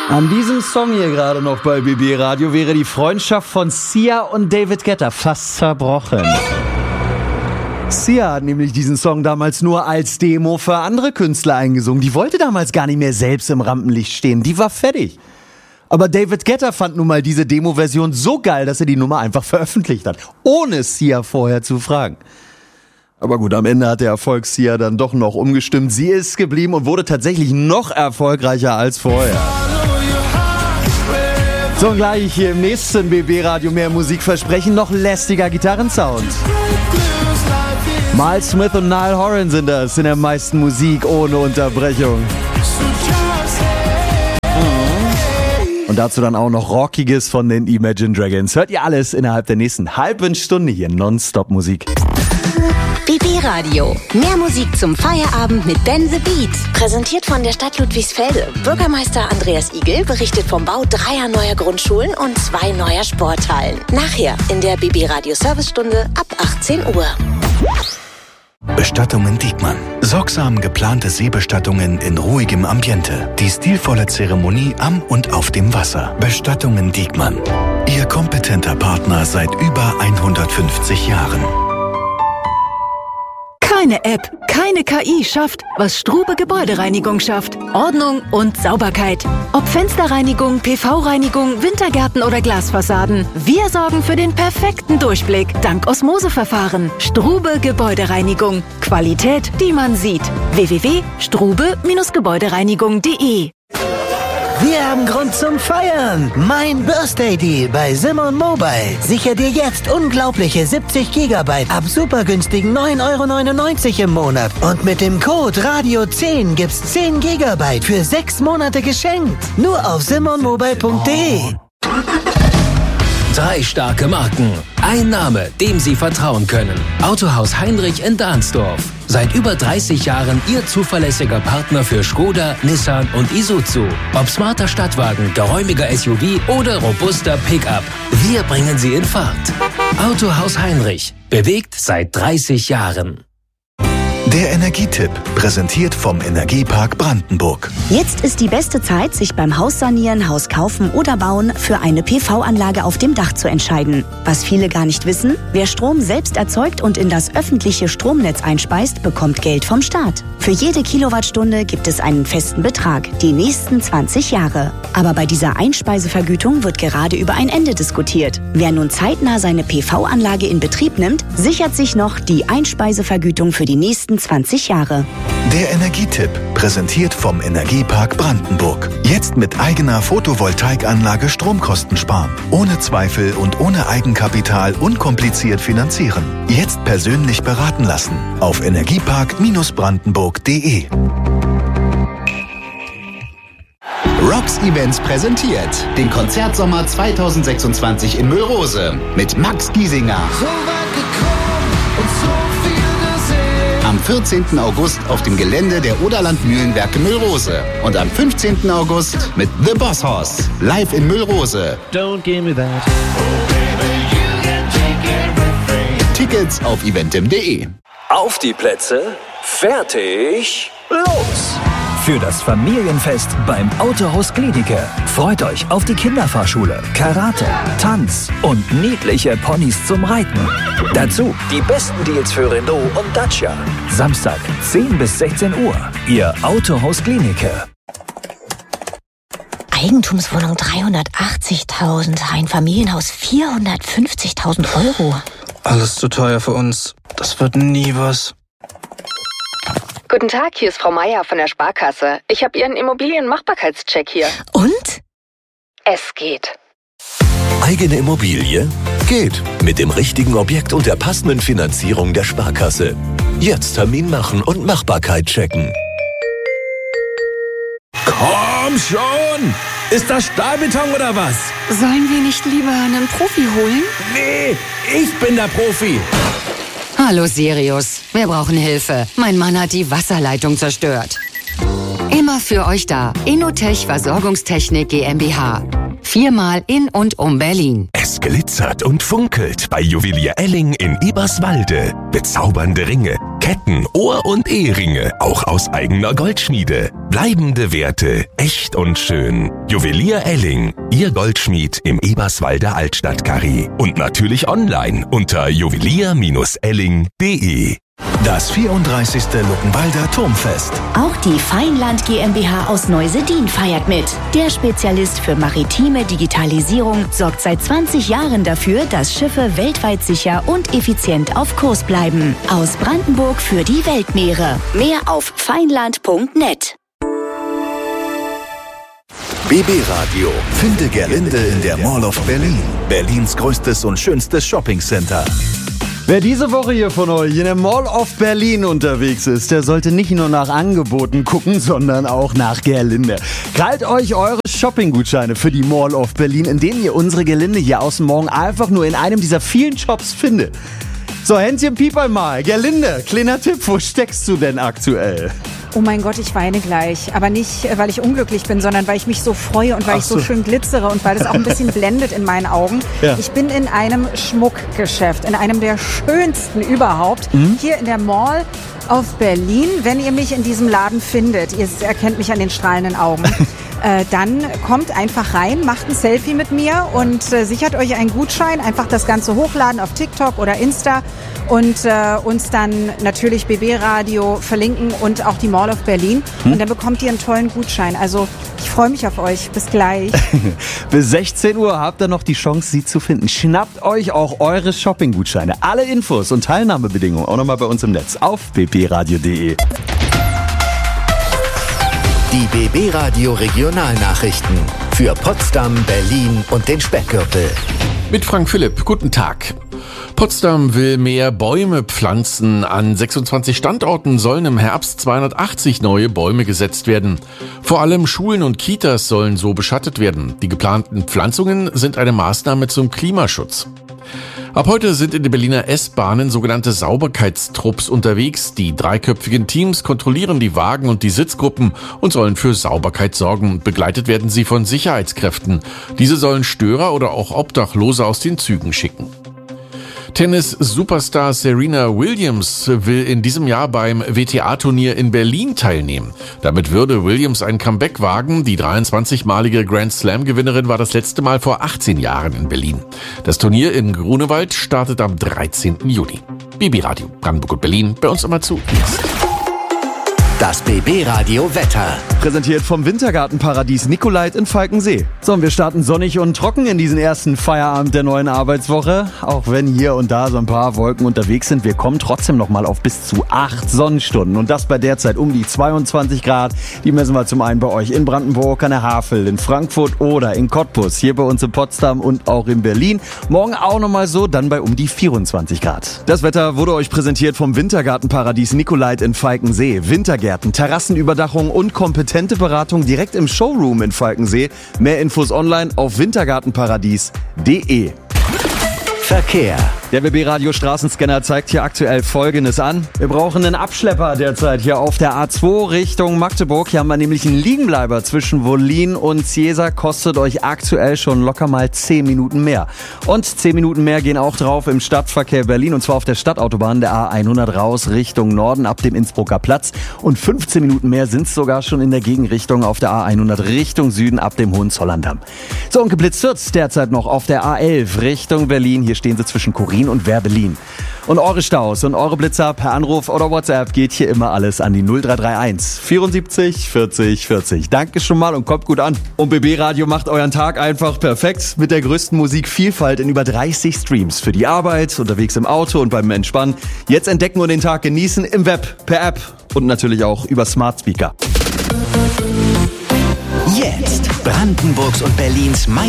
An diesem Song hier gerade noch bei BB Radio wäre die Freundschaft von Sia und David Guetta fast zerbrochen. Sia hat nämlich diesen Song damals nur als Demo für andere Künstler eingesungen. Die wollte damals gar nicht mehr selbst im Rampenlicht stehen. Die war fertig. Aber David Guetta fand nun mal diese Demo-Version so geil, dass er die Nummer einfach veröffentlicht hat, ohne Sia vorher zu fragen. Aber gut, am Ende hat der Erfolg Sia dann doch noch umgestimmt. Sie ist geblieben und wurde tatsächlich noch erfolgreicher als vorher. So, und gleich hier im nächsten BB-Radio mehr Musikversprechen, noch lästiger Gitarrensound. Miles Smith und Niall Horan sind das in der meisten Musik ohne Unterbrechung. Und dazu dann auch noch Rockiges von den Imagine Dragons. Hört ihr alles innerhalb der nächsten halben Stunde hier nonstop Musik. BB Radio. Mehr Musik zum Feierabend mit Ben the Beat. Präsentiert von der Stadt Ludwigsfelde. Bürgermeister Andreas Igel berichtet vom Bau 3 neuer Grundschulen und 2 neuer Sporthallen. Nachher in der BB Radio Servicestunde ab 18 Uhr. Bestattungen Diekmann. Sorgsam geplante Seebestattungen in ruhigem Ambiente. Die stilvolle Zeremonie am und auf dem Wasser. Bestattungen Diekmann. Ihr kompetenter Partner seit über 150 Jahren. Keine App, keine KI schafft, was Strube Gebäudereinigung schafft. Ordnung und Sauberkeit. Ob Fensterreinigung, PV-Reinigung, Wintergärten oder Glasfassaden. Wir sorgen für den perfekten Durchblick dank Osmoseverfahren. Strube Gebäudereinigung. Qualität, die man sieht. www.strube-gebäudereinigung.de. Wir haben Grund zum Feiern. Mein Birthday Deal bei Simon Mobile. Sicher dir jetzt unglaubliche 70 GB ab supergünstigen 9,99 € im Monat. Und mit dem Code Radio10 gibt's 10 GB für 6 Monate geschenkt. Nur auf simonmobile.de. 3 starke Marken. Ein Name, dem Sie vertrauen können. Autohaus Heinrich in Dahnsdorf. Seit über 30 Jahren Ihr zuverlässiger Partner für Skoda, Nissan und Isuzu. Ob smarter Stadtwagen, geräumiger SUV oder robuster Pickup. Wir bringen Sie in Fahrt. Autohaus Heinrich. Bewegt seit 30 Jahren. Der Energietipp, präsentiert vom Energiepark Brandenburg. Jetzt ist die beste Zeit, sich beim Haussanieren, Haus kaufen oder bauen für eine PV-Anlage auf dem Dach zu entscheiden. Was viele gar nicht wissen, wer Strom selbst erzeugt und in das öffentliche Stromnetz einspeist, bekommt Geld vom Staat. Für jede Kilowattstunde gibt es einen festen Betrag, die nächsten 20 Jahre. Aber bei dieser Einspeisevergütung wird gerade über ein Ende diskutiert. Wer nun zeitnah seine PV-Anlage in Betrieb nimmt, sichert sich noch die Einspeisevergütung für die nächsten 20 Jahre. Der Energietipp, präsentiert vom Energiepark Brandenburg. Jetzt mit eigener Photovoltaikanlage Stromkosten sparen. Ohne Zweifel und ohne Eigenkapital unkompliziert finanzieren. Jetzt persönlich beraten lassen. Auf energiepark-brandenburg.de. Rocks Events präsentiert den Konzertsommer 2026 in Müllrose mit Max Giesinger. Am 14. August auf dem Gelände der Oderland Mühlenwerke Müllrose. Und am 15. August mit The Boss Hoss live in Müllrose. Don't give me that. Tickets auf eventim.de. Auf die Plätze, fertig, los! Für das Familienfest beim Autohaus Gliedeke. Freut euch auf die Kinderfahrschule, Karate, Tanz und niedliche Ponys zum Reiten. Dazu die besten Deals für Renault und Dacia. Samstag 10 bis 16 Uhr. Ihr Autohaus Gliedeke. Eigentumswohnung 380.000, ein Familienhaus 450.000 €. Alles zu teuer für uns. Das wird nie was. Guten Tag, hier ist Frau Meier von der Sparkasse. Ich habe Ihren Immobilienmachbarkeitscheck hier. Und? Es geht. Eigene Immobilie? Geht. Mit dem richtigen Objekt und der passenden Finanzierung der Sparkasse. Jetzt Termin machen und Machbarkeit checken. Komm schon! Ist das Stahlbeton oder was? Sollen wir nicht lieber einen Profi holen? Nee, ich bin der Profi. Hallo Sirius, wir brauchen Hilfe. Mein Mann hat die Wasserleitung zerstört. Immer für euch da. Innotech Versorgungstechnik GmbH. 4-mal in und um Berlin. Es glitzert und funkelt bei Juwelier Elling in Eberswalde. Bezaubernde Ringe, Ketten, Ohr- und Eheringe, auch aus eigener Goldschmiede. Bleibende Werte, echt und schön. Juwelier Elling, Ihr Goldschmied im Eberswalder Altstadtkarree. Und natürlich online unter juwelier-elling.de. Das 34. Luckenwalder Turmfest. Auch die Feinland GmbH aus Neusedin feiert mit. Der Spezialist für maritime Digitalisierung sorgt seit 20 Jahren dafür, dass Schiffe weltweit sicher und effizient auf Kurs bleiben. Aus Brandenburg für die Weltmeere. Mehr auf feinland.net. BB Radio. Finde Gerlinde in der Mall of Berlin. Berlins größtes und schönstes Shoppingcenter. Wer diese Woche hier von euch in der Mall of Berlin unterwegs ist, der sollte nicht nur nach Angeboten gucken, sondern auch nach Gerlinde. Krallt euch eure Shoppinggutscheine für die Mall of Berlin, indem ihr unsere Gerlinde hier außen morgen einfach nur in einem dieser vielen Shops findet. So, Hänschen, Pieper mal. Gerlinde, kleiner Tipp, wo steckst du denn aktuell? Oh mein Gott, ich weine gleich. Aber nicht, weil ich unglücklich bin, sondern weil ich mich so freue und weil ich so schön glitzere und weil es auch ein bisschen blendet in meinen Augen. Ja. Ich bin in einem Schmuckgeschäft, in einem der schönsten überhaupt, hier in der Mall of Berlin. Wenn ihr mich in diesem Laden findet, ihr erkennt mich an den strahlenden Augen, dann kommt einfach rein, macht ein Selfie mit mir und sichert euch einen Gutschein. Einfach das Ganze hochladen auf TikTok oder Insta und uns dann natürlich BB Radio verlinken und auch die Mall of Berlin. Und dann bekommt ihr einen tollen Gutschein. Also ich freue mich auf euch. Bis gleich. Bis 16 Uhr habt ihr noch die Chance, sie zu finden. Schnappt euch auch eure Shoppinggutscheine. Alle Infos und Teilnahmebedingungen auch nochmal bei uns im Netz auf bbradio.de. Die BB Radio Regionalnachrichten für Potsdam, Berlin und den Speckgürtel. Mit Frank Philipp, guten Tag. Potsdam will mehr Bäume pflanzen. An 26 Standorten sollen im Herbst 280 neue Bäume gesetzt werden. Vor allem Schulen und Kitas sollen so beschattet werden. Die geplanten Pflanzungen sind eine Maßnahme zum Klimaschutz. Ab heute sind in den Berliner S-Bahnen sogenannte Sauberkeitstrupps unterwegs. Die dreiköpfigen Teams kontrollieren die Wagen und die Sitzgruppen und sollen für Sauberkeit sorgen. Begleitet werden sie von Sicherheitskräften. Diese sollen Störer oder auch Obdachlose aus den Zügen schicken. Tennis-Superstar Serena Williams will in diesem Jahr beim WTA-Turnier in Berlin teilnehmen. Damit würde Williams ein Comeback wagen. Die 23-malige Grand Slam-Gewinnerin war das letzte Mal vor 18 Jahren in Berlin. Das Turnier in Grunewald startet am 13. Juni. BB Radio Brandenburg und Berlin, bei uns immer zu. Das BB Radio Wetter. Präsentiert vom Wintergartenparadies Nikolait in Falkensee. So, und wir starten sonnig und trocken in diesen ersten Feierabend der neuen Arbeitswoche. Auch wenn hier und da so ein paar Wolken unterwegs sind, wir kommen trotzdem noch mal auf bis zu 8 Sonnenstunden. Und das bei derzeit um die 22 Grad. Die messen wir zum einen bei euch in Brandenburg, an der Havel, in Frankfurt oder in Cottbus. Hier bei uns in Potsdam und auch in Berlin. Morgen auch noch mal so, dann bei um die 24 Grad. Das Wetter wurde euch präsentiert vom Wintergartenparadies Nikolait in Falkensee. Wintergärten, Terrassenüberdachung und kompetente Beratung direkt im Showroom in Falkensee. Mehr Infos online auf wintergartenparadies.de. Verkehr. Der BB Radio Straßenscanner zeigt hier aktuell Folgendes an. Wir brauchen einen Abschlepper derzeit hier auf der A2 Richtung Magdeburg. Hier haben wir nämlich einen Liegenbleiber zwischen Wollin und Ciesa. Kostet euch aktuell schon locker mal 10 Minuten mehr. Und 10 Minuten mehr gehen auch drauf im Stadtverkehr Berlin. Und zwar auf der Stadtautobahn der A100 raus Richtung Norden ab dem Innsbrucker Platz. Und 15 Minuten mehr sind es sogar schon in der Gegenrichtung auf der A100 Richtung Süden ab dem Hohenzollerndamm. So, und geblitzt wird's derzeit noch auf der A11 Richtung Berlin. Hier stehen sie zwischen Korin und Werbelin. Und eure Staus und eure Blitzer per Anruf oder WhatsApp geht hier immer alles an die 0331 74 40 40. Danke schon mal und kommt gut an. Und BB Radio macht euren Tag einfach perfekt mit der größten Musikvielfalt in über 30 Streams. Für die Arbeit, unterwegs im Auto und beim Entspannen. Jetzt entdecken und den Tag genießen im Web, per App und natürlich auch über Smart Speaker. Jetzt Brandenburgs und Berlins